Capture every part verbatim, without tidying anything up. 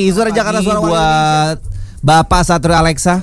pagi, suara pagi Jakarta, suara buat Bapak Satrio Alexa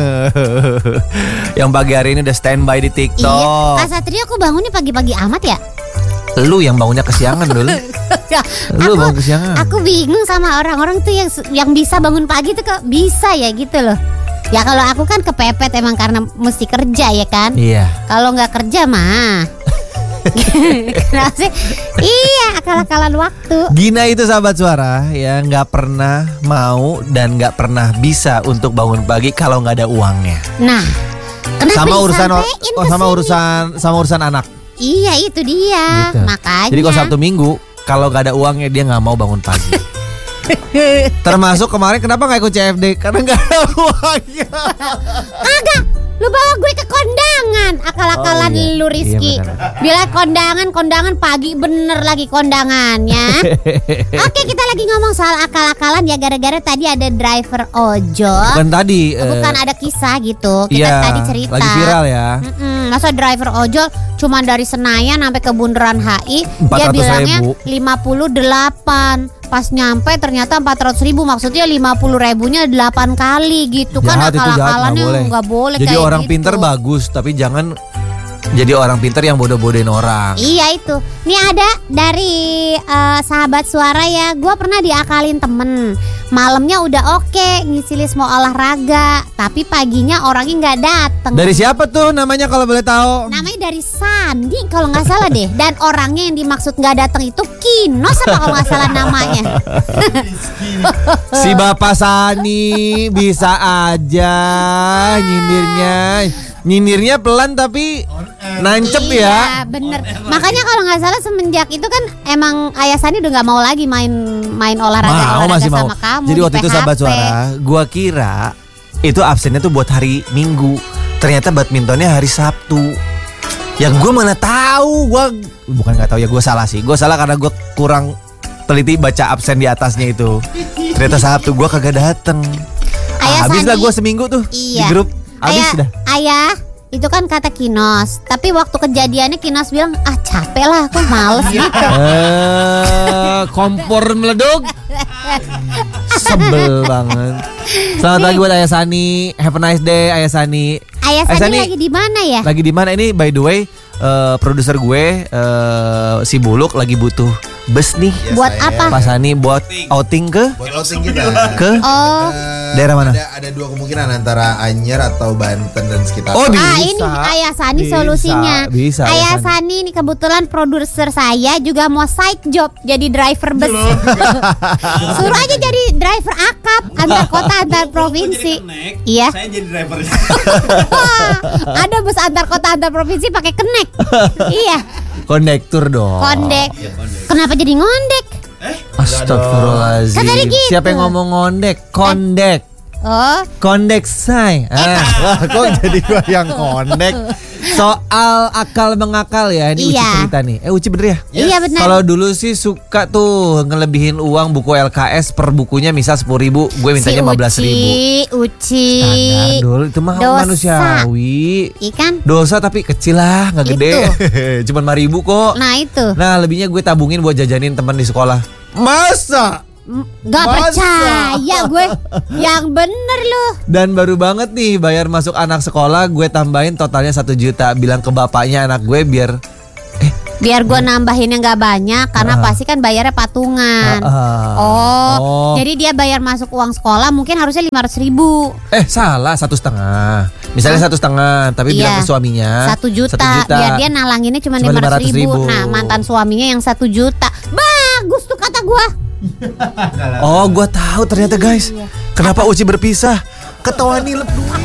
yang pagi hari ini udah standby di TikTok. Iya, Kak Satrio aku bangunnya pagi-pagi amat ya? Lu yang bangunnya kesiangan dulu. Ya, Lu aku, bangun kesiangan. Aku bingung sama orang-orang tuh yang yang bisa bangun pagi tuh kok bisa ya gitu loh. Ya kalau aku kan kepepet emang karena mesti kerja ya kan. Iya. Kalau nggak kerja mah. Kenapa sih? Iya, akal-akalan waktu. Gina itu sahabat suara yang nggak pernah mau dan nggak pernah bisa untuk bangun pagi kalau nggak ada uangnya. Nah, kenapa sama urusan disampein oh, sama kesini? urusan sama urusan anak. Iya itu dia. Gitu. Makanya. Jadi kalau Sabtu Minggu kalau nggak ada uangnya dia nggak mau bangun pagi. Termasuk kemarin kenapa nggak ikut C F D karena nggak ada uangnya. Kagak, lu bawa gue ke kondangan. Akal-akalan Oh, iya. lu Rizky. Iya, benar. Bila kondangan, kondangan pagi bener lagi kondangannya. Oke, kita lagi ngomong soal akal-akalan ya gara-gara tadi ada driver ojol. Bukan tadi. Oh, bukan eh, ada kisah gitu. Kita iya, tadi cerita. lagi viral ya. Mm-mm, masa driver ojol cuma dari Senayan sampai ke Bundaran H I dia empat ratus bilangnya ribu. lima puluh delapan. Pas nyampe ternyata empat ratus ribu. Maksudnya lima puluh ribunya delapan kali gitu. Jahat, Kan itu jahat, akal-akalannya nggak boleh. nggak boleh Jadi kayak orang gitu. pinter bagus tapi jangan jadi orang pinter yang bodoh-bodohin orang. Iya itu. Nih ada dari eh, sahabat suara ya. Gue pernah diakalin temen. Malamnya udah oke ngisi list mau olahraga, tapi paginya orangnya nggak dateng. Dari siapa tuh namanya kalau boleh tahu? Namanya dari Sandi kalau nggak salah deh. Dan orangnya yang dimaksud nggak datang itu Kinos apa kalau nggak salah namanya. Si Bapak Sani bisa aja nyindirnya. Nyindirnya pelan tapi nancep ya. Iya bener. Makanya kalau nggak salah semenjak itu kan emang Ayah Sani udah nggak mau lagi main main olahraga Mau olahraga masih sama mau. kamu. Jadi di waktu itu P H P. sahabat suara, gua kira itu absennya tuh buat hari Minggu. Ternyata badmintonnya hari Sabtu. Yang gue mana tahu, gua bukan nggak tahu ya, gue salah sih. Gue salah karena gue kurang teliti baca absen di atasnya itu. Ternyata Sabtu gue kagak dateng. Ayah Habis lah Sandi- gue seminggu tuh Iya. di grup. Habis Ayah, dah. ayah, itu kan kata Kinos. Tapi waktu kejadiannya Kinos bilang, ah capek lah, aku males gitu. Eh, kompor meleduk. Sebel banget. Selamat pagi buat Ayah Sani. Have a nice day Ayah Sani. Ayah Ayah Sani Sani lagi di mana ya? Lagi di mana ini? By the way, eh, produser gue eh, si Buluk lagi butuh bus nih. Ya, Buat saya apa? Pak Sani buat outing ke Buat outing kita. ke Oh, Eh, Daerah mana? Ada, ada dua kemungkinan antara Anyer atau Banten dan sekitar. Oh, di- ah Bisa. ini Ayah Sani Bisa, solusinya. bisa, Ayah Ayah Sani. Sani ini kebetulan produser saya juga mau side job jadi driver bus. Suruh aja jadi driver akap antar kota antar provinsi. Iya. Saya jadi drivernya. Wah, ada bus antar kota antar provinsi pakai kenek. Iya, kondektur dong. kondek. Kenapa jadi ngondek? Astagfirullahaladzim. Kan tadi gitu. Siapa yang ngomong ngondek? Kondek. Oh, Kondek say. Ah, wah, kok jadi gua yang kondek? Soal akal mengakal ya, ini Uci Iya. cerita nih. Eh Uci bener ya? iya benar. Kalau dulu sih suka tuh ngelebihin uang buku L K S per bukunya misal sepuluh ribu, gue mintanya lima belas ribu. Uci, Standar dulu itu mah Dosa. manusiawi. Ikan. Dosa tapi kecil lah, nggak gede. Cuman lima ribu kok. Nah itu, Nah lebihnya gue tabungin buat jajanin teman di sekolah. Masa? gak Masa? percaya gue. Yang bener lu. Dan baru banget nih bayar masuk anak sekolah, gue tambahin totalnya satu juta. Bilang ke bapaknya anak gue biar Biar gue nambahin yang gak banyak karena Ah. pasti kan bayarnya patungan. Ah. Oh, Oh. jadi dia bayar masuk uang sekolah mungkin harusnya lima ratus ribu. Eh salah, satu setengah. Misalnya satu setengah, tapi Iya. bilang ke suaminya Satu juta, biar dia nalanginnya cuma Cuma lima ratus ribu. ribu. Nah mantan suaminya yang satu juta. Bagus tuh kata gue. Oh gue tahu ternyata guys. Kenapa Uci berpisah? Ketahuan nilep dulu.